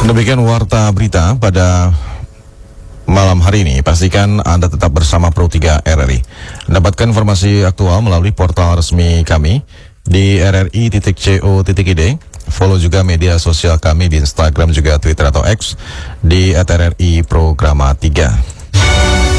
Demikian warta berita pada malam hari ini. Pastikan Anda tetap bersama Pro 3 RRI. Dapatkan informasi aktual melalui portal resmi kami di rri.co.id. Follow juga media sosial kami di Instagram juga Twitter atau X di @RRI Programa 3.